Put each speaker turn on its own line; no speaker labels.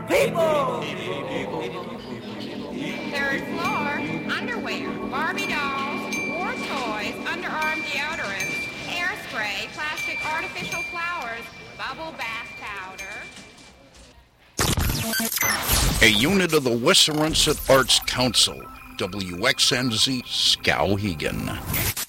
people.
Third floor, underwear, Barbie dolls, war toys, underarm deodorants, hairspray, plastic artificial flowers, bubble bath powder.
A unit of the Western Arts Council, WXNZ Skowhegan.